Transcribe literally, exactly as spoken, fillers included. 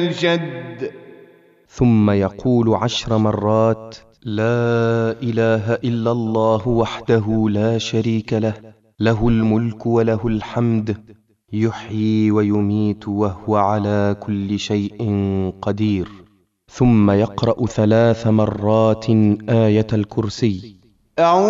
الجد. ثم يقول عشر مرات: لا إله إلا الله وحده لا شريك له، له الملك وله الحمد، يحيي ويميت وهو على كل شيء قدير. ثم يقرأ ثلاث مرات آية الكرسي. أعوذ